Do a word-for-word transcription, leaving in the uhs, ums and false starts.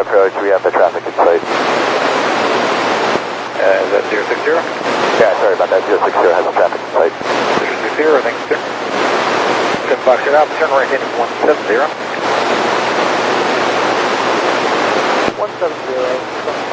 approach, we have the traffic in sight. Uh, is that zero six zero? Yeah, sorry about that. zero six zero has the traffic in sight. zero six zero, thanks, sir. seven Fox Shut Out, turn right in one seven zero. one seven zero.